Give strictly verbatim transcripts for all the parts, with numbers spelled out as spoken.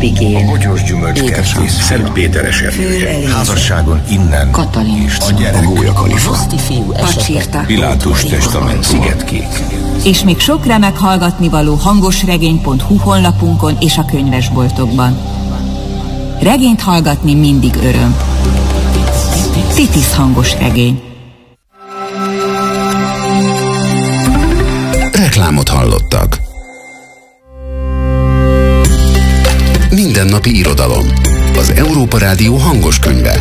Abigél, a bogyós gyümölcskertész, Szent Péteres erője, házasságon innen, Katalin, és a gyerek, a Gólya Kalifa, Roszti fiú esete, Pilátus testament, Szigetkék. És még sok remek hallgatnivaló hangosregény pont hu honlapunkon és a könyvesboltokban. Regényt hallgatni mindig öröm. Titis hangosregény. Reklámot hallottak. Mindennapi irodalom. Az Európa Rádió hangos könyve.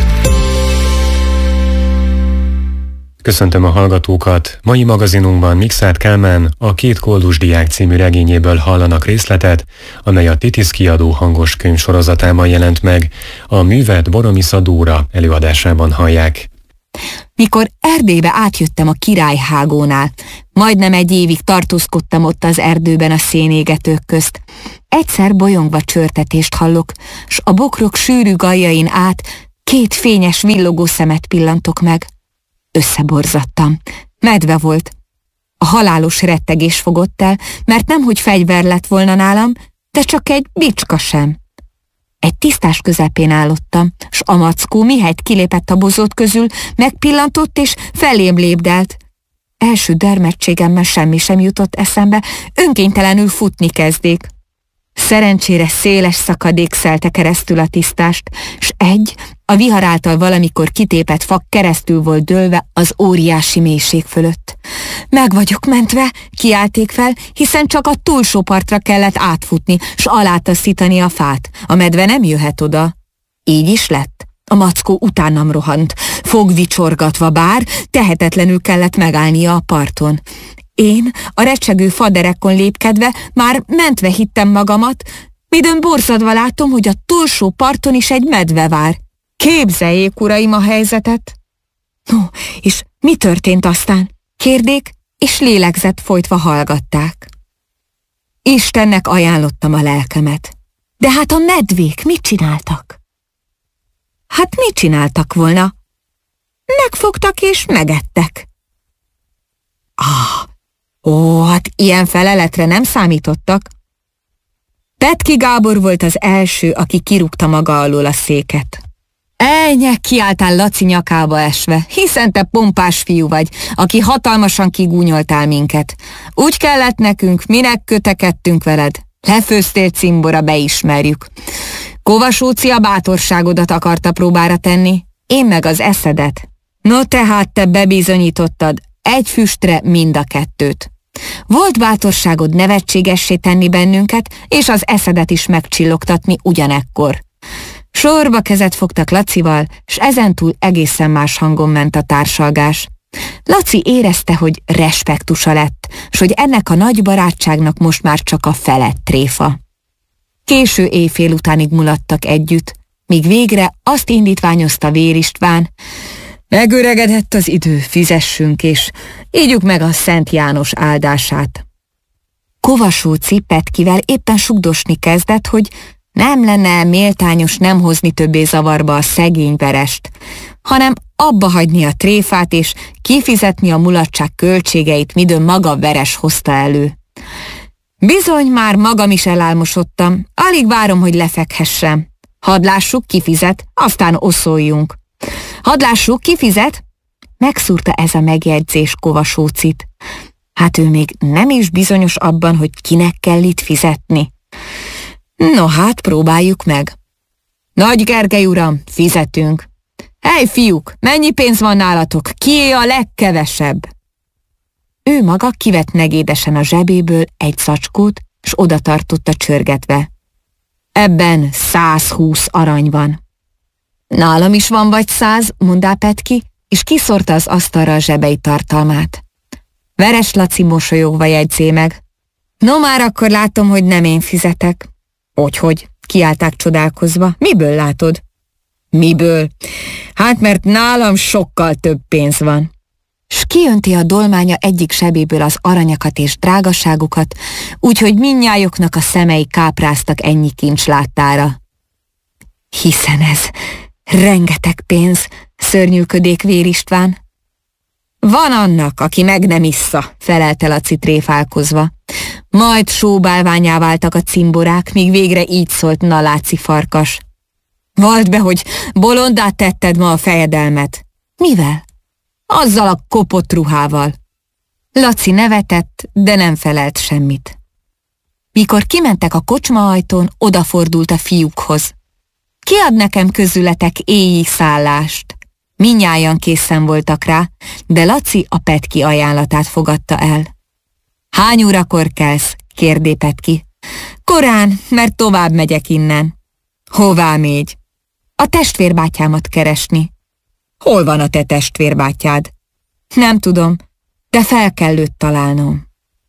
Köszöntöm a hallgatókat! Mai magazinunkban Mikszáth Kálmán a Két koldus diák című regényéből hallanak részletet, amely a Titis kiadó hangos könyv sorozatában jelent meg. A művet Boromisa Dóra előadásában hallják. Mikor Erdélybe átjöttem a királyhágónál, majdnem egy évig tartózkodtam ott az erdőben a szénégetők közt. Egyszer bolyongva csörtetést hallok, s a bokrok sűrű gajjain át két fényes villogó szemet pillantok meg. Összeborzadtam. Medve volt. A halálos rettegés fogott el, mert nemhogy fegyver lett volna nálam, de csak egy bicska sem. Egy tisztás közepén állottam, s a mackó mihelyt kilépett a bozót közül, megpillantott és felém lépdelt. Első dermedtségemmel semmi sem jutott eszembe, önkénytelenül futni kezdék. Szerencsére széles szakadék szelte keresztül a tisztást, s egy, a vihar által valamikor kitépett fa keresztül volt dőlve az óriási mélység fölött. Meg vagyok mentve, kiálték fel, hiszen csak a túlsó partra kellett átfutni, s alátaszítani a fát. A medve nem jöhet oda. Így is lett. A mackó utánam rohant, fogvicsorgatva bár, tehetetlenül kellett megállnia a parton. Én, a recsegő faderekon lépkedve, már mentve hittem magamat, midőn borzadva látom, hogy a túlsó parton is egy medve vár. Képzeljék, uraim, a helyzetet! No, és mi történt aztán? Kérdék, és lélegzett folytva hallgatták. Istennek ajánlottam a lelkemet. De hát a medvék mit csináltak? Hát mit csináltak volna? Megfogtak és megettek. Ah, ó, hát ilyen feleletre nem számítottak. Petki Gábor volt az első, aki kirúgta maga alól a széket. Ejnyek, kiáltál Laci nyakába esve, hiszen te pompás fiú vagy, aki hatalmasan kigúnyoltál minket. Úgy kellett nekünk, minek kötekedtünk veled. Lefőztél cimbora, beismerjük. Kovasóci a bátorságodat akarta próbára tenni, én meg az eszedet. No tehát te bebizonyítottad, egy füstre mind a kettőt. Volt bátorságod nevetségessé tenni bennünket, és az eszedet is megcsillogtatni ugyanekkor. Sorba kezet fogtak Lacival, s ezentúl egészen más hangon ment a társalgás. Laci érezte, hogy respektusa lett, s hogy ennek a nagy barátságnak most már csak a felett tréfa. Késő éjfél utánig mulattak együtt, míg végre azt indítványozta Vér István: megöregedett az idő, fizessünk, és ígyuk meg a Szent János áldását. Kovasóci Petkivel éppen sugdosni kezdett, hogy nem lenne méltányos nem hozni többé zavarba a szegény Verest, hanem abba hagyni a tréfát és kifizetni a mulatság költségeit, midőn maga Veres hozta elő. Bizony, már magam is elálmosodtam, alig várom, hogy lefekhessem. Hadd lássuk, ki fizet, aztán oszoljunk. Hadd lássuk, ki fizet? Megszúrta ez a megjegyzés Kovasócit. Hát ő még nem is bizonyos abban, hogy kinek kell itt fizetni. No hát, próbáljuk meg. Nagy Gergely uram, fizetünk. Hely fiúk, mennyi pénz van nálatok? Kié a legkevesebb? Ő maga kivett negédesen a zsebéből egy zacskót, s oda tartotta csörgetve. Ebben százhúsz arany van. Nálam is van vagy száz, mondá Petki, és kiszórta az asztalra a zsebei tartalmát. Veres Laci mosolyogva jegyzé meg. No már akkor látom, hogy nem én fizetek. Hogyhogy? Kiálták csodálkozva. Miből látod? Miből? Hát mert nálam sokkal több pénz van. S kiönti a dolmánya egyik zsebéből az aranyakat és drágaságukat, úgyhogy mindnyájoknak a szemei kápráztak ennyi kincs láttára. Hiszen ez rengeteg pénz, szörnyűködék Vér István. Van annak, aki meg nem issza, felelte Laci tréfálkozva. Majd sóbálványá váltak a cimborák, míg végre így szólt Naláci farkas. Vald be, hogy bolondá tetted ma a fejedelmet. Mivel? Azzal a kopott ruhával. Laci nevetett, de nem felelt semmit. Mikor kimentek a kocsmaajtón, odafordult a fiúkhoz. Ki ad nekem közületek éjjel szállást? Mindnyájan készen voltak rá, de Laci a Petki ajánlatát fogadta el. Hány órakor kelsz? kérdé Petki. Korán, mert tovább megyek innen. Hová mégy? A testvérbátyámat keresni. Hol van a te testvérbátyád? Nem tudom, de fel kell őt találnom.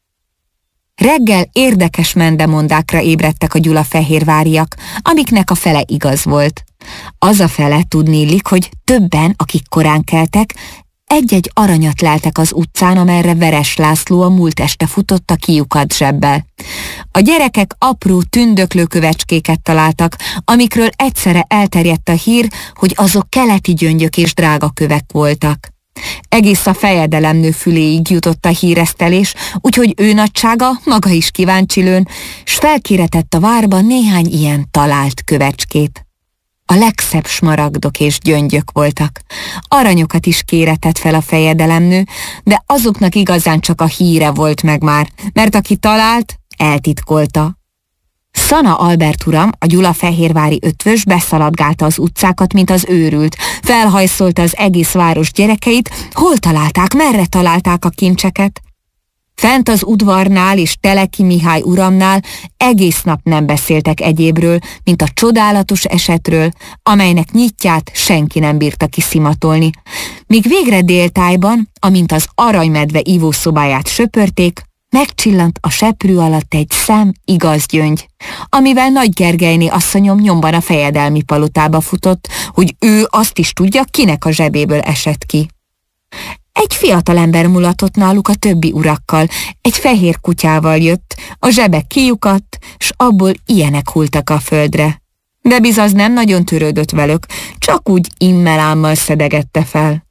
Reggel érdekes mendemondákra ébredtek a gyulafehérváriak, amiknek a fele igaz volt. Az a fele tudniillik, hogy többen, akik korán keltek, egy-egy aranyat leltek az utcán, amerre Veres László a múlt este futott a kiukat zsebbel. A gyerekek apró tündöklő kövecskéket találtak, amikről egyszerre elterjedt a hír, hogy azok keleti gyöngyök és drága kövek voltak. Egész a fejedelemnő füléig jutott a híresztelés, úgyhogy ő nagysága maga is kíváncsilőn, s felkéretett a várba néhány ilyen talált kövecskét. A legszebb smaragdok és gyöngyök voltak. Aranyokat is kéretett fel a fejedelemnő, de azoknak igazán csak a híre volt meg már, mert aki talált, eltitkolta. Szana Albert uram, a gyulafehérvári ötvös beszaladgálta az utcákat, mint az őrült. Felhajszolta az egész város gyerekeit, hol találták, merre találták a kincseket. Fent az udvarnál és Teleki Mihály uramnál egész nap nem beszéltek egyébről, mint a csodálatos esetről, amelynek nyitját senki nem bírta kiszimatolni. Míg végre déltájban, amint az aranymedve ivószobáját söpörték, megcsillant a seprű alatt egy szem igaz gyöngy, amivel Nagy Gergelyné asszonyom nyomban a fejedelmi palotába futott, hogy ő azt is tudja, kinek a zsebéből esett ki. Egy fiatalember mulatott náluk a többi urakkal, egy fehér kutyával jött, a zsebe kiukadt, s abból ilyenek hultak a földre. De bizaz nem nagyon törődött velük, csak úgy immelámmal szedegette fel.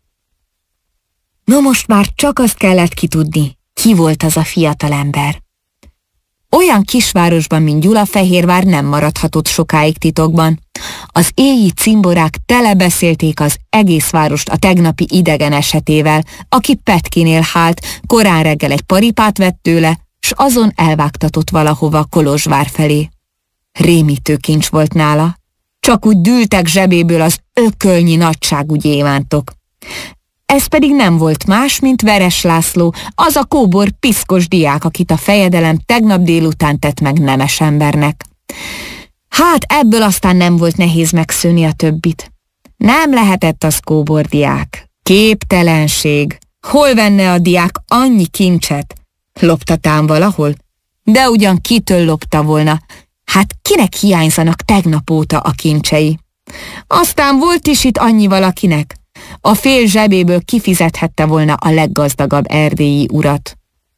No most már csak azt kellett kitudni, ki volt az a fiatalember. Olyan kisvárosban, mint Gyulafehérvár nem maradhatott sokáig titokban. Az éji cimborák telebeszélték az egész várost a tegnapi idegen esetével, aki Petkinél hált, korán reggel egy paripát vett tőle, s azon elvágtatott valahova Kolozsvár felé. Rémítő kincs volt nála. Csak úgy dűltek zsebéből az ökölnyi nagyságú gyémántok. Ez pedig nem volt más, mint Veres László, az a kóbor piszkos diák, akit a fejedelem tegnap délután tett meg nemes embernek. Hát ebből aztán nem volt nehéz megszűni a többit. Nem lehetett az kóbor diák. Képtelenség. Hol venne a diák annyi kincset? Loptatán valahol? De ugyan kitől lopta volna? Hát kinek hiányzanak tegnap óta a kincsei? Aztán volt is itt annyi valakinek. A fél zsebéből kifizethette volna a leggazdagabb erdélyi urat.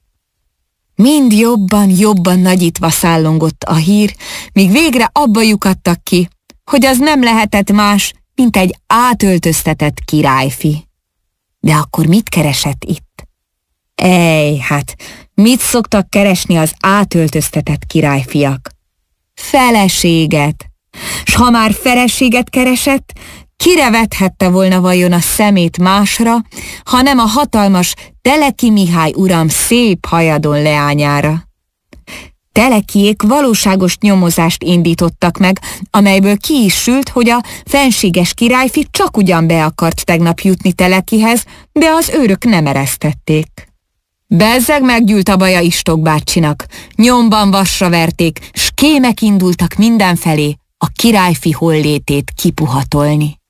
Mind jobban, jobban nagyítva szállongott a hír, míg végre abba lyukadtak ki, hogy az nem lehetett más, mint egy átöltöztetett királyfi. De akkor mit keresett itt? Ej, hát mit szoktak keresni az átöltöztetett királyfiak? Feleséget. S ha már feleséget keresett, kire vethette volna vajon a szemét másra, ha nem a hatalmas Teleki Mihály uram szép hajadon leányára? Telekiék valóságos nyomozást indítottak meg, amelyből ki is sült, hogy a fenséges királyfi csak ugyan be akart tegnap jutni Telekihez, de az őrök nem eresztették. Bezzeg meggyűlt a baja Istok bácsinak, nyomban vasra verték, s kémek indultak mindenfelé a királyfi hollétét kipuhatolni.